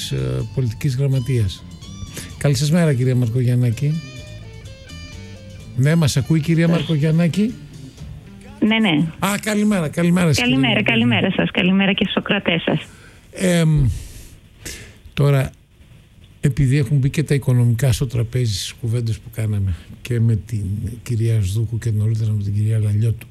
της πολιτικής γραμματείας. Καλή σας μέρα, κυρία Μαρκογιαννάκη. Ναι, μας ακούει, κυρία Μαρκογιαννάκη? Ναι. Καλημέρα. Καλημέρα σας. Καλημέρα και στους Σοκρατές σας. Τώρα, επειδή έχουν μπει και τα οικονομικά στο τραπέζι στις κουβέντες που κάναμε και με την κυρία Σδούκου και νωρίτερα με την κυρία Λαλιώτου,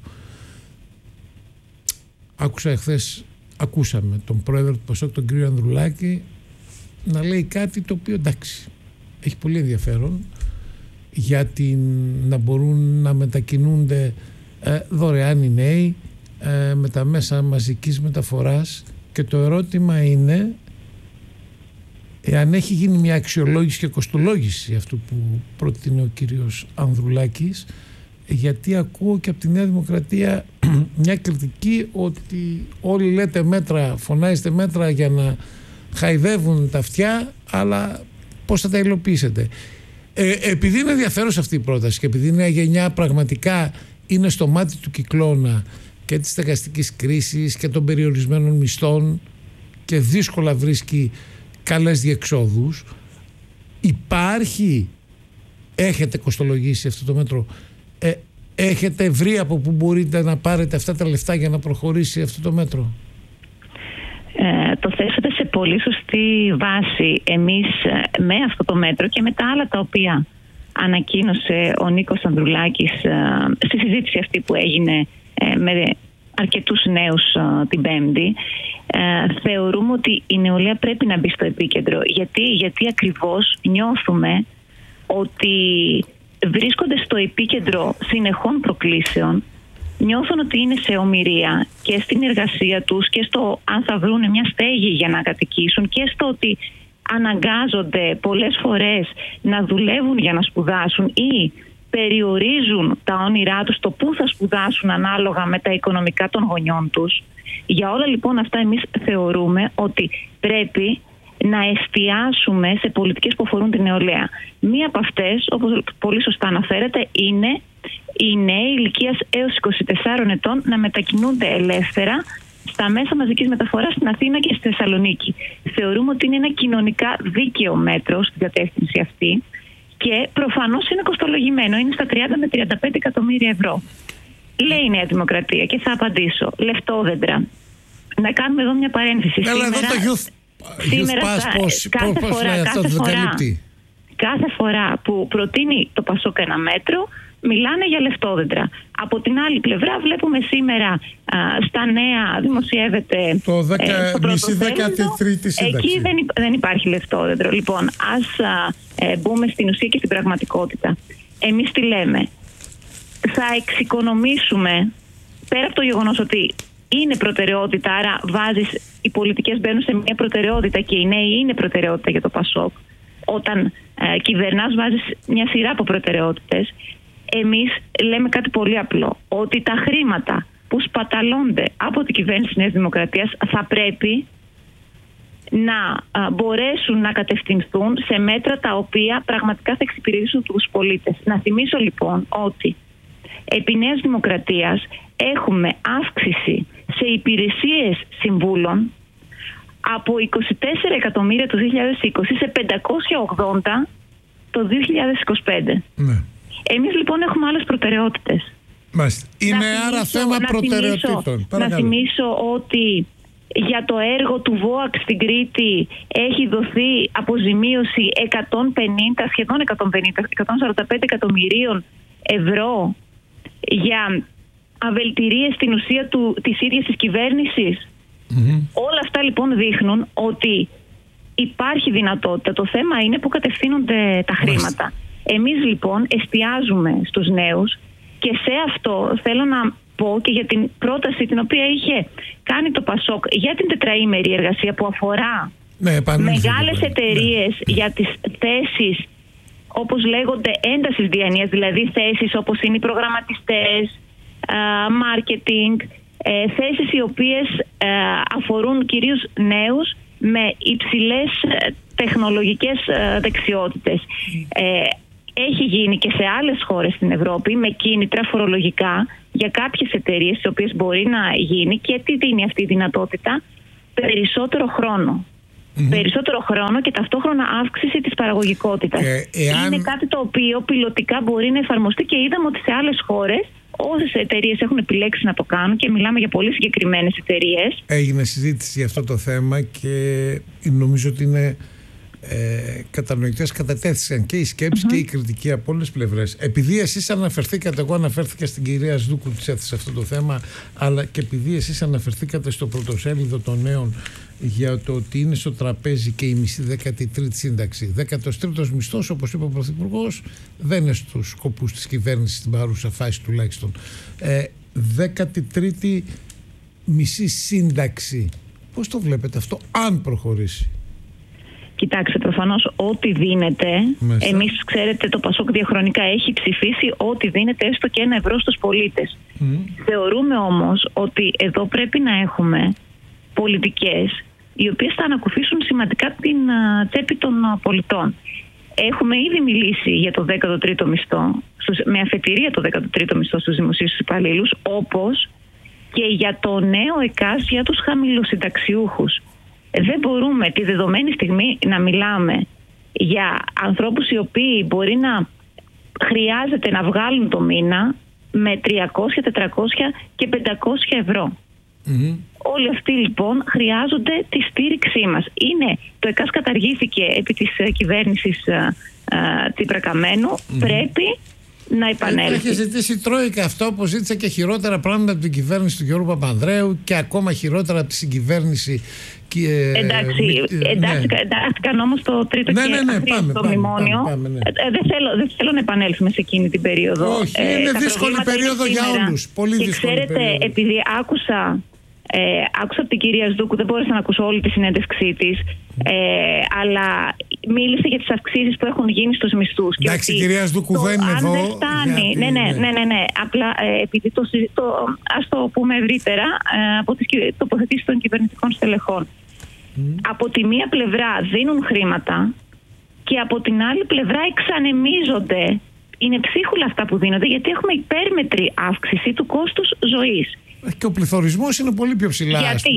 ακούσαμε τον πρόεδρο του ΠΑΣΟΚ, τον κύριο Ανδρουλάκη, να λέει κάτι το οποίο, εντάξει, έχει πολύ ενδιαφέρον, για να μπορούν να μετακινούνται δωρεάν οι νέοι με τα μέσα μαζικής μεταφοράς, και το ερώτημα είναι εάν έχει γίνει μια αξιολόγηση και κοστολόγηση αυτού που προτείνει ο κύριος Ανδρουλάκης, γιατί ακούω και από τη Νέα Δημοκρατία μια κριτική ότι όλοι λέτε μέτρα, φωνάζετε μέτρα για να χαϊδεύουν τα αυτιά, αλλά πώς θα τα υλοποιήσετε? Επειδή είναι ενδιαφέρουσα αυτή η πρόταση και επειδή η νέα γενιά πραγματικά είναι στο μάτι του κυκλώνα και της στεγαστικής κρίσης και των περιορισμένων μισθών και δύσκολα βρίσκει καλές διεξόδους, έχετε κοστολογήσει αυτό το μέτρο, έχετε βρει από που μπορείτε να πάρετε αυτά τα λεφτά για να προχωρήσει αυτό το μέτρο? Το θέσατε σε πολύ σωστή βάση. Εμείς με αυτό το μέτρο και με τα άλλα τα οποία ανακοίνωσε ο Νίκος Ανδρουλάκης στη συζήτηση αυτή που έγινε με αρκετούς νέους την Πέμπτη, θεωρούμε ότι η νεολαία πρέπει να μπει στο επίκεντρο. Γιατί ακριβώς νιώθουμε ότι βρίσκονται στο επίκεντρο συνεχών προκλήσεων, νιώθουν ότι είναι σε ομηρία και στην εργασία τους και στο αν θα βρουν μια στέγη για να κατοικήσουν και στο ότι αναγκάζονται πολλές φορές να δουλεύουν για να σπουδάσουν ή περιορίζουν τα όνειρά τους το πού θα σπουδάσουν ανάλογα με τα οικονομικά των γονιών τους. Για όλα λοιπόν αυτά εμείς θεωρούμε ότι πρέπει να εστιάσουμε σε πολιτικές που αφορούν την νεολαία. Μία από αυτές, όπως πολύ σωστά αναφέρεται, είναι οι νέοι ηλικίας έως 24 ετών να μετακινούνται ελεύθερα στα μέσα μαζικής μεταφοράς στην Αθήνα και στη Θεσσαλονίκη. Θεωρούμε ότι είναι ένα κοινωνικά δίκαιο μέτρο στην κατεύθυνση αυτή και προφανώς είναι κοστολογημένο. Είναι στα 30 με 35 εκατομμύρια ευρώ. Λέει η Νέα Δημοκρατία και θα απαντήσω. Λεφτόδεντρα. Να κάνουμε εδώ μια παρένθεση. Κάθε φορά που προτείνει το ΠΑΣΟΚ ένα μέτρο, μιλάνε για λεφτόδεντρα. Από την άλλη πλευρά βλέπουμε σήμερα στα νέα δημοσιεύεται το 13η σύνταξη. Εκεί δεν υπάρχει λεφτόδεντρο. Λοιπόν, ας μπούμε στην ουσία και στην πραγματικότητα. Εμείς τι λέμε? Θα εξοικονομήσουμε, πέρα από το γεγονός ότι είναι προτεραιότητα, άρα οι πολιτικές μπαίνουν σε μια προτεραιότητα και οι νέοι είναι προτεραιότητα για το ΠΑΣΟΚ. Όταν κυβερνάς βάζεις μια σειρά από προτεραιότητες. Εμείς λέμε κάτι πολύ απλό, ότι τα χρήματα που σπαταλώνται από την κυβέρνηση της Νέας Δημοκρατίας θα πρέπει να μπορέσουν να κατευθυνθούν σε μέτρα τα οποία πραγματικά θα εξυπηρετήσουν τους πολίτες. Να θυμίσω λοιπόν ότι επί Νέας Δημοκρατίας έχουμε αύξηση σε υπηρεσίες συμβούλων από 24 εκατομμύρια το 2020 σε 580 το 2025. Ναι. Εμείς λοιπόν έχουμε άλλες προτεραιότητες. Μάλιστα. Είναι άρα θέμα προτεραιοτήτων. Να θυμίσω ότι για το έργο του ΒΟΑΚ στην Κρήτη έχει δοθεί αποζημίωση 145 εκατομμυρίων ευρώ για αβελτηρίες στην ουσία της ίδιας της κυβέρνησης. Όλα αυτά λοιπόν δείχνουν ότι υπάρχει δυνατότητα. Το θέμα είναι που κατευθύνονται τα χρήματα. Εμείς λοιπόν εστιάζουμε στους νέους και σε αυτό θέλω να πω και για την πρόταση την οποία είχε κάνει το ΠΑΣΟΚ για την τετραήμερη εργασία που αφορά μεγάλες εταιρείες για τις θέσεις όπως λέγονται έντασης διανοίας, δηλαδή θέσεις όπως είναι οι προγραμματιστές, marketing, θέσεις οι οποίες αφορούν κυρίως νέους με υψηλές τεχνολογικές δεξιότητες. Έχει γίνει και σε άλλες χώρες στην Ευρώπη με κίνητρα φορολογικά για κάποιες εταιρείες, τις οποίες μπορεί να γίνει, και τι δίνει αυτή η δυνατότητα? Περισσότερο χρόνο. περισσότερο χρόνο και ταυτόχρονα αύξηση της παραγωγικότητας. Είναι κάτι το οποίο πιλωτικά μπορεί να εφαρμοστεί και είδαμε ότι σε άλλες χώρες όσες εταιρείες έχουν επιλέξει να το κάνουν, και μιλάμε για πολύ συγκεκριμένες εταιρείες. Έγινε συζήτηση για αυτό το θέμα και νομίζω ότι είναι κατανοητές, κατατέθησαν και οι σκέψεις και η κριτική από όλες τις πλευρές. Επειδή εσείς αναφερθήκατε, εγώ αναφέρθηκα στην κυρία Σδούκου, της έθεσε αυτό το θέμα, αλλά και επειδή εσείς αναφερθήκατε στο πρωτοσέλιδο των Νέων για το ότι είναι στο τραπέζι και η μισή 13η σύνταξη. 13ος μισθός, όπως είπε ο Πρωθυπουργός, δεν είναι στους σκοπούς της κυβέρνησης στην παρούσα φάση τουλάχιστον. 13η μισή σύνταξη. Πώς το βλέπετε αυτό, αν προχωρήσει? Κοιτάξτε, προφανώς ό,τι δίνεται, εμείς ξέρετε το Πασόκ διαχρονικά έχει ψηφίσει ό,τι δίνεται έστω και €1 στους πολίτες. Θεωρούμε όμως ότι εδώ πρέπει να έχουμε πολιτικές οι οποίες θα ανακουφίσουν σημαντικά την τσέπη των πολιτών. Έχουμε ήδη μιλήσει για το 13ο μισθό, με αφετηρία το 13ο μισθό στους δημοσίους υπαλλήλους, όπως και για το νέο ΕΚΑΣ για τους χαμηλοσυνταξιούχους. Δεν μπορούμε τη δεδομένη στιγμή να μιλάμε για ανθρώπους οι οποίοι μπορεί να χρειάζεται να βγάλουν το μήνα με 300, 400 και 500 ευρώ. Όλοι αυτοί λοιπόν χρειάζονται τη στήριξή μας. Το ΕΚΑΣ καταργήθηκε επί της κυβέρνησης Τσίπρα-Καμένου. Πρέπει να επανέλθει. Έχει ζητήσει η Τρόικα αυτό, όπως ζήτησε και χειρότερα πράγματα από την κυβέρνηση του Γιώργου Παπανδρέου και ακόμα χειρότερα από τη συγκυβέρνηση. Εντάχθηκαν όμως το τρίτο και το μνημόνιο. Δεν θέλω να επανέλθουμε σε εκείνη την περίοδο. Όχι, είναι δύσκολη περίοδο για όλους. Πολύ δύσκολη περίοδο. Και ξέρετε, επειδή άκουσα από την κυρία Σδούκου, δεν μπόρεσα να ακούσω όλη τη συνέντευξή της, αλλά μίλησε για τις αυξήσεις που έχουν γίνει στους μισθούς. Εντάξει, η κυρία Σδούκου δεν είναι εδώ. Αν δεν φτάνει. Ναι. Απλά επειδή ας το πούμε ευρύτερα από τις τοποθετήσεις των κυβερνητικών στελεχών. Από τη μία πλευρά δίνουν χρήματα και από την άλλη πλευρά εξανεμίζονται. Είναι ψίχουλα αυτά που δίνονται, γιατί έχουμε υπέρμετρη αύξηση του κόστους ζωής. Και ο πληθωρισμός είναι πολύ πιο ψηλά. Γιατί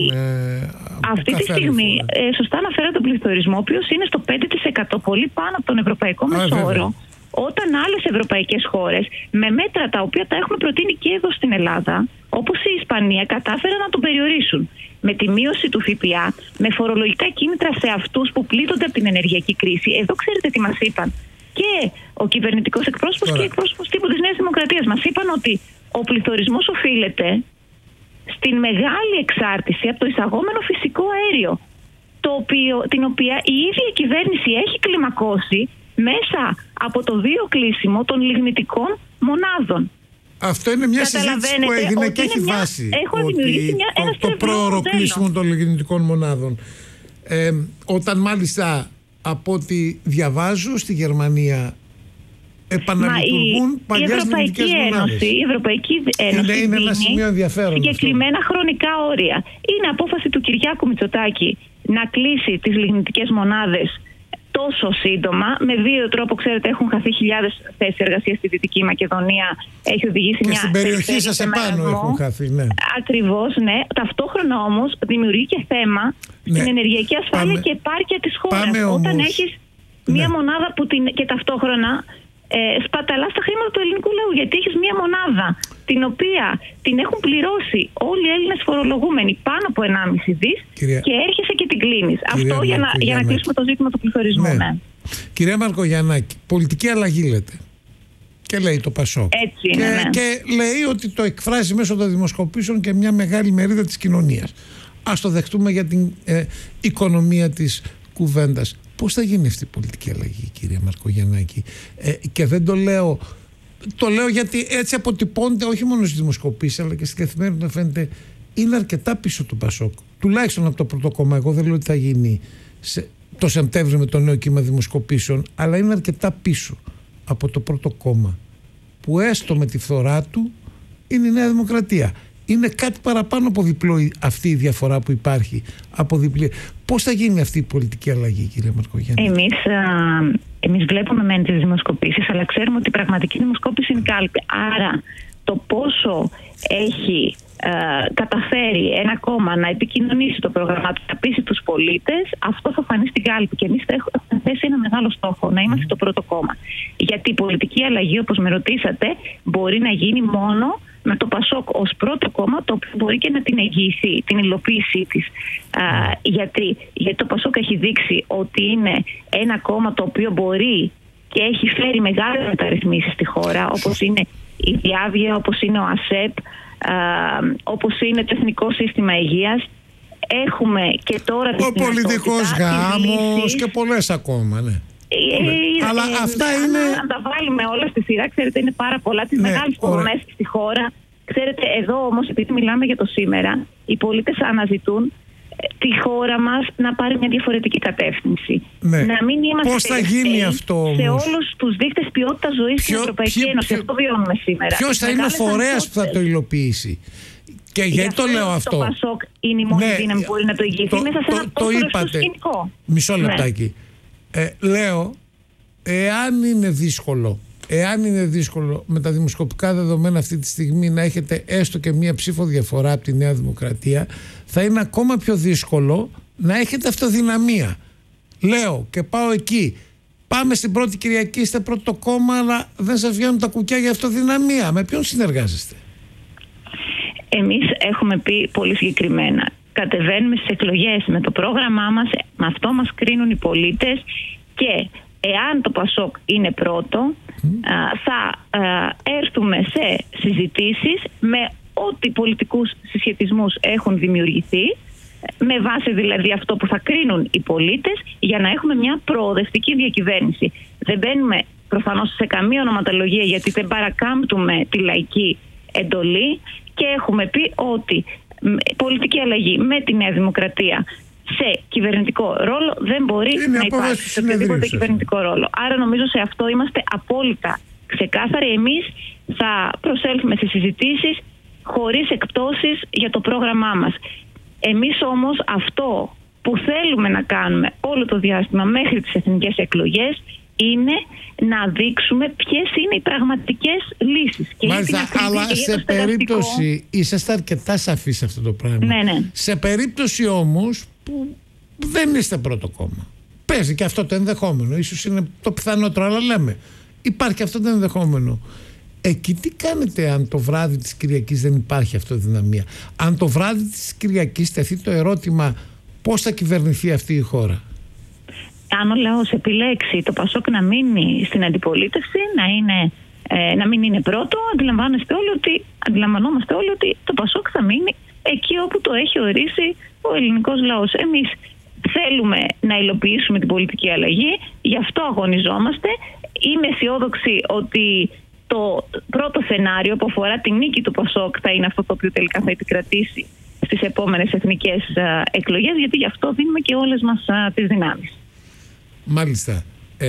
αυτή τη στιγμή, σωστά αναφέρατε τον πληθωρισμό, ο οποίος είναι στο 5%, πολύ πάνω από τον ευρωπαϊκό μεσόωρο. Όταν άλλες ευρωπαϊκές χώρες, με μέτρα τα οποία τα έχουμε προτείνει και εδώ στην Ελλάδα, όπως η Ισπανία, κατάφεραν να τον περιορίσουν. Με τη μείωση του ΦΠΑ, με φορολογικά κίνητρα σε αυτούς που πλήττονται από την ενεργειακή κρίση. Εδώ ξέρετε τι μας είπαν και ο κυβερνητικός εκπρόσωπος και εκπρόσωπος τύπου της Νέας Δημοκρατίας. Μας είπαν ότι ο πληθωρισμός οφείλεται στην μεγάλη εξάρτηση από το εισαγόμενο φυσικό αέριο, την οποία η ίδια κυβέρνηση έχει κλιμακώσει μέσα από το κλείσιμο των λιγνητικών μονάδων. Αυτό είναι μια συζήτηση που έγινε και έχει βάση το πρόωρο κλείσιμο των λιγνητικών μονάδων. Όταν μάλιστα από ό,τι διαβάζω στη Γερμανία επαναλειτουργούν παλιές λιγνητικές μονάδες. Η Ευρωπαϊκή Ένωση είναι ένα σημείο ενδιαφέρον. Συγκεκριμένα χρονικά όρια. Είναι απόφαση του Κυριάκου Μητσοτάκη να κλείσει τις λιγνητικές μονάδες τόσο σύντομα. Με βίαιο τρόπο, ξέρετε, έχουν χαθεί χιλιάδες θέσεις εργασίας στη Δυτική Μακεδονία. Έχει οδηγήσει και στην περιοχή σας επάνω έχουν χαθεί. Ναι. Ακριβώς, ναι. Ταυτόχρονα όμως δημιουργεί και θέμα στην ενεργειακή ασφάλεια και επάρκεια της χώρας. Όταν έχεις μία μονάδα που και ταυτόχρονα σπαταλά στα χρήματα του ελληνικού λαού, γιατί έχεις μία μονάδα την οποία την έχουν πληρώσει όλοι οι Έλληνες φορολογούμενοι πάνω από 1,5 δις και έρχεσαι και την κλείνεις. Αυτό για να κλείσουμε το ζήτημα του πληθωρισμού. Ναι. Κυρία Μαρκογιαννάκη, πολιτική αλλαγή λέτε. Και λέει το Πασόκ. Και λέει ότι το εκφράζει μέσω των δημοσκοπήσεων και μια μεγάλη μερίδα της κοινωνίας. Ας το δεχτούμε για την οικονομία της κουβέντας. Πώς θα γίνει αυτή η πολιτική αλλαγή, κυρία Μαρκογιαννάκη? Και δεν το λέω γιατί έτσι αποτυπώνεται όχι μόνο στις δημοσκοπήσεις αλλά και στην καθημερινότητα, φαίνεται είναι αρκετά πίσω το Πασόκ, τουλάχιστον από το πρώτο κόμμα. Εγώ δεν λέω ότι θα γίνει το Σεπτέμβριο με το νέο κύμα δημοσκοπήσεων, αλλά είναι αρκετά πίσω από το πρώτο κόμμα που έστω με τη φθορά του είναι η Νέα Δημοκρατία. Είναι κάτι παραπάνω από διπλό αυτή η διαφορά που υπάρχει. Από διπλή. Πώς θα γίνει αυτή η πολιτική αλλαγή, κύριε Μαρκογιαννάκη? Εμείς βλέπουμε μεν τις δημοσκοπήσεις, αλλά ξέρουμε ότι η πραγματική δημοσκόπηση είναι κάλπη. Άρα το πόσο έχει καταφέρει ένα κόμμα να επικοινωνήσει το πρόγραμμά του, να πείσει τους πολίτες, αυτό θα φανεί στην κάλπη. Και εμείς θα έχουμε θέσει ένα μεγάλο στόχο, να είμαστε το πρώτο κόμμα. Γιατί η πολιτική αλλαγή, όπως με ρωτήσατε, μπορεί να γίνει μόνο με το ΠΑΣΟΚ ως πρώτο κόμμα, το οποίο μπορεί και να την εγγυηθεί, την υλοποίησή της. Γιατί το ΠΑΣΟΚ έχει δείξει ότι είναι ένα κόμμα το οποίο μπορεί και έχει φέρει μεγάλες μεταρρυθμίσεις στη χώρα, όπως είναι η διάβγεια, όπως είναι ο ΑΣΕΠ, όπως είναι το Εθνικό Σύστημα Υγείας. Έχουμε και τώρα ο πολιτικός γάμος και πολλές ακόμα, ναι. Αλλά αυτά είναι... Αν τα βάλουμε όλα στη σειρά, ξέρετε, είναι πάρα πολλά τις μεγάλες υποδομές στη χώρα. Ξέρετε, εδώ όμως, επειδή μιλάμε για το σήμερα, οι πολίτες αναζητούν τη χώρα μας να πάρει μια διαφορετική κατεύθυνση. Ναι. Να μην είμαστε πώς θα γίνει αυτό όμως? Σε όλους τους δείκτες ποιότητας ζωής στην Ευρωπαϊκή Ένωση. Αυτό βιώνουμε σήμερα. Ποιος θα είναι ο φορέας που θα το υλοποιήσει? Και γιατί το λέω αυτό? Το ΠΑΣΟΚ είναι η μόνη δύναμη που μπορεί να το ηγηθεί μέσα σε ένα τόσο ρευστό σκηνικό. Μισό λεπτάκι. Λέω, εάν είναι δύσκολο με τα δημοσκοπικά δεδομένα αυτή τη στιγμή να έχετε έστω και μία ψήφο διαφορά από τη Νέα Δημοκρατία, θα είναι ακόμα πιο δύσκολο να έχετε αυτοδυναμία. Λέω και πάω εκεί. Πάμε στην πρώτη Κυριακή, είστε πρώτο κόμμα, αλλά δεν σας βγαίνουν τα κουκιά για αυτοδυναμία. Με ποιον συνεργάζεστε? Εμείς έχουμε πει πολύ συγκεκριμένα. Κατεβαίνουμε στις εκλογές με το πρόγραμμά μας, με αυτό μας κρίνουν οι πολίτες, και εάν το ΠΑΣΟΚ είναι πρώτο, θα έρθουμε σε συζητήσεις με ό,τι πολιτικούς συσχετισμούς έχουν δημιουργηθεί, με βάση δηλαδή αυτό που θα κρίνουν οι πολίτες, για να έχουμε μια προοδευτική διακυβέρνηση. Δεν μπαίνουμε προφανώς σε καμία ονοματολογία, γιατί δεν παρακάμπτουμε τη λαϊκή εντολή, και έχουμε πει ότι πολιτική αλλαγή με τη Νέα Δημοκρατία σε κυβερνητικό ρόλο δεν μπορεί να υπάρξει σε οποιοδήποτε κυβερνητικό ρόλο. Άρα νομίζω σε αυτό είμαστε απόλυτα ξεκάθαροι. Εμείς θα προσέλθουμε σε συζητήσεις χωρίς εκπτώσεις για το πρόγραμμά μας. Εμείς όμως αυτό που θέλουμε να κάνουμε όλο το διάστημα μέχρι τις εθνικές εκλογές είναι να δείξουμε ποιες είναι οι πραγματικές λύσεις. Και μάλιστα, αλλά σε περίπτωση, είσαστε αρκετά σαφείς σε αυτό το πράγμα. Ναι. Σε περίπτωση όμως που δεν είστε πρώτο κόμμα, παίζει και αυτό το ενδεχόμενο, ίσως είναι το πιθανότερο, αλλά λέμε υπάρχει αυτό το ενδεχόμενο. Εκεί τι κάνετε αν το βράδυ της Κυριακής δεν υπάρχει αυτοδυναμία? Αν το βράδυ της Κυριακής τεθεί το ερώτημα πώς θα κυβερνηθεί αυτή η χώρα? Αν ο λαός επιλέξει το ΠΑΣΟΚ να μείνει στην αντιπολίτευση, να μην είναι πρώτο, αντιλαμβανόμαστε όλοι ότι το ΠΑΣΟΚ θα μείνει εκεί όπου το έχει ορίσει ο ελληνικός λαός. Εμείς θέλουμε να υλοποιήσουμε την πολιτική αλλαγή, γι' αυτό αγωνιζόμαστε. Είμαι αισιόδοξη ότι το πρώτο σενάριο που αφορά την νίκη του ΠΑΣΟΚ θα είναι αυτό το οποίο τελικά θα επικρατήσει στις επόμενες εθνικές εκλογές, γιατί γι' αυτό δίνουμε και όλες μας τις δυνάμεις. Μάλιστα.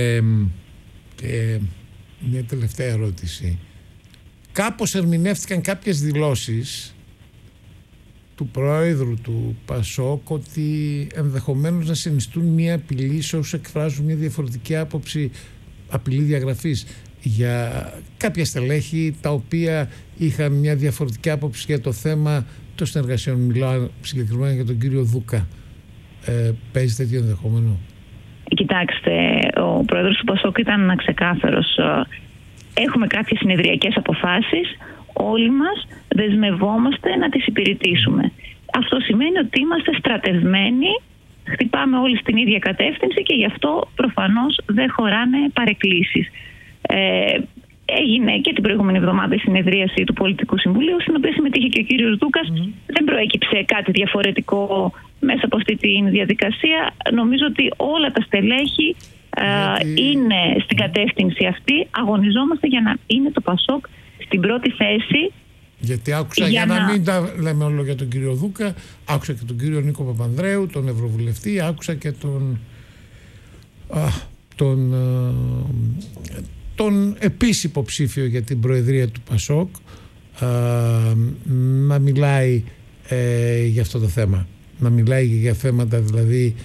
Μια τελευταία ερώτηση. Κάπως ερμηνεύτηκαν κάποιες δηλώσεις του πρόεδρου του ΠΑΣΟΚ ότι ενδεχομένως να συνιστούν μια απειλή σε όσους εκφράζουν μια διαφορετική άποψη, απειλή διαγραφής, για κάποια στελέχη τα οποία είχαν μια διαφορετική άποψη για το θέμα των συνεργασιών. Μιλάω συγκεκριμένα για τον κύριο Δούκα. Παίζει τέτοιο ενδεχόμενο? Κοιτάξτε, ο πρόεδρος του ΠΑΣΟΚ ήταν ξεκάθαρος. Έχουμε κάποιες συνεδριακές αποφάσεις, όλοι μας δεσμευόμαστε να τις υπηρετήσουμε. Αυτό σημαίνει ότι είμαστε στρατευμένοι, χτυπάμε όλοι στην ίδια κατεύθυνση και γι' αυτό προφανώς δεν χωράνε παρεκκλήσεις. Έγινε και την προηγούμενη εβδομάδα η συνεδρίαση του Πολιτικού Συμβουλίου, στην οποία συμμετείχε και ο κύριος Δούκας. Δεν προέκυψε κάτι διαφορετικό μέσα από αυτή τη διαδικασία. Νομίζω ότι όλα τα στελέχη είναι στην κατεύθυνση αυτή. Αγωνιζόμαστε για να είναι το ΠΑΣΟΚ στην πρώτη θέση. Γιατί άκουσα, για να μην τα λέμε όλο για τον κύριο Δούκα, άκουσα και τον κύριο Νίκο Παπανδρέου, τον Ευρωβουλευτή, άκουσα και τον επίσης υποψήφιο για την προεδρία του ΠΑΣΟΚ να μιλάει για αυτό το θέμα. Να μιλάει για θέματα δηλαδή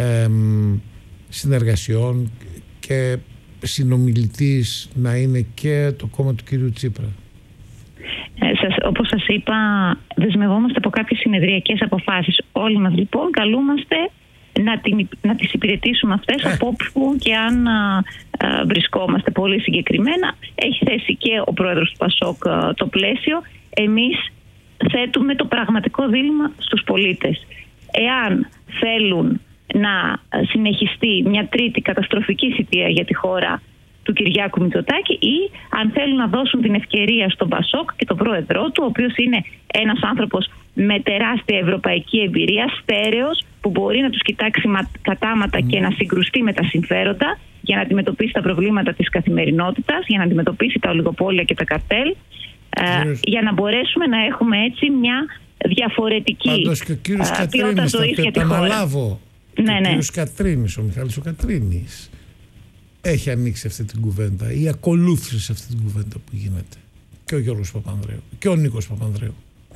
συνεργασιών, και συνομιλητής να είναι και το κόμμα του κύριου Τσίπρα. Όπως σας είπα, δεσμευόμαστε από κάποιες συνεδριακές αποφάσεις. Όλοι μας λοιπόν καλούμαστε να τις υπηρετήσουμε αυτές από όπου και αν βρισκόμαστε. Πολύ συγκεκριμένα έχει θέσει και ο πρόεδρος του ΠΑΣΟΚ το πλαίσιο. Εμείς θέτουμε το πραγματικό δίλημμα στους πολίτες. Εάν θέλουν να συνεχιστεί μια τρίτη καταστροφική θητεία για τη χώρα του Κυριάκου Μητσοτάκη, ή αν θέλουν να δώσουν την ευκαιρία στον ΠΑΣΟΚ και τον πρόεδρό του, ο οποίος είναι ένας άνθρωπος με τεράστια ευρωπαϊκή εμπειρία, στέρεος, που μπορεί να τους κοιτάξει κατάματα και να συγκρουστεί με τα συμφέροντα για να αντιμετωπίσει τα προβλήματα της καθημερινότητας, για να αντιμετωπίσει τα ολιγοπόλια και τα καρτέλ, για να μπορέσουμε να έχουμε έτσι μια διαφορετική ποιότητα ζωής για τη χώρα. Ο κύριος Κατρίνης, ο Μιχάλης ο Κατρίνης, έχει ανοίξει αυτή την κουβέντα ή ακολούθησε σε αυτή την κουβέντα που γίνεται, και ο Γιώργος Παπανδρέου και ο Νίκος Παπανδρέου.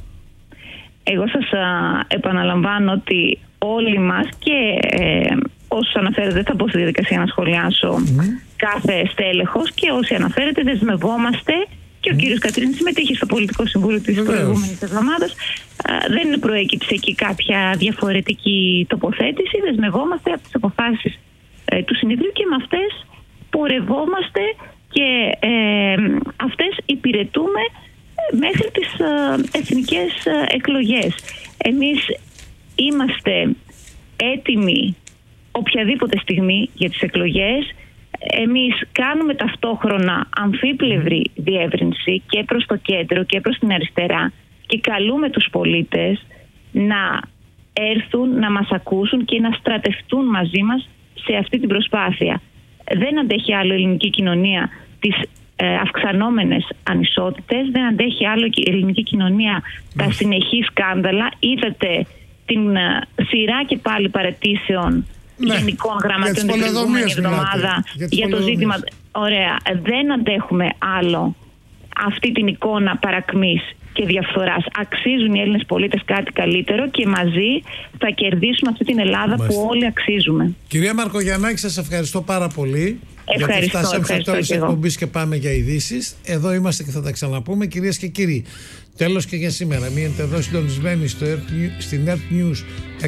Εγώ σας επαναλαμβάνω ότι όλοι μας και όσους αναφέρετε, δεν θα μπω στη διαδικασία να σχολιάσω κάθε στέλεχος, και όσοι αναφέρετε δεσμευόμαστε, και ο κύριος Κατρίνης συμμετείχε στο Πολιτικό Συμβούλιο της προηγούμενης εβδομάδας. Δεν προέκυψε εκεί κάποια διαφορετική τοποθέτηση. Δεσμευόμαστε από τις αποφάσεις του συνεδρίου και με αυτές πορευόμαστε και αυτές υπηρετούμε μέχρι τις εθνικές εκλογές. Εμείς είμαστε έτοιμοι οποιαδήποτε στιγμή για τις εκλογές. Εμείς κάνουμε ταυτόχρονα αμφίπλευρη διεύρυνση και προς το κέντρο και προς την αριστερά και καλούμε τους πολίτες να έρθουν, να μας ακούσουν και να στρατευτούν μαζί μας σε αυτή την προσπάθεια. Δεν αντέχει άλλο η ελληνική κοινωνία τις αυξανόμενες ανισότητες, δεν αντέχει άλλο η ελληνική κοινωνία τα συνεχή σκάνδαλα. Είδατε την σειρά και πάλι παραιτήσεων γενικών γραμματέων την προηγούμενη εβδομάδα για το ζήτημα. Ωραία. Δεν αντέχουμε άλλο αυτή την εικόνα παρακμής και διαφθοράς. Αξίζουν οι Έλληνες πολίτες κάτι καλύτερο και μαζί θα κερδίσουμε αυτή την Ελλάδα που όλοι αξίζουμε. Κυρία Μαρκογιαννάκη, σας ευχαριστώ πάρα πολύ. Γιατί φτάσαμε στο τέλος της εκπομπής και πάμε για ειδήσεις. Εδώ είμαστε και θα τα ξαναπούμε, κυρίες και κύριοι. Τέλος και για σήμερα. Μείνετε εδώ συντονισμένοι στην Earth News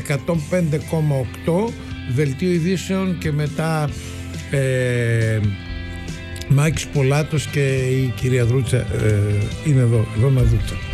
105,8, δελτίο ειδήσεων, και μετά Μάκης Πολάτος και η κυρία Δρούτσα είναι εδώ να δούτσα.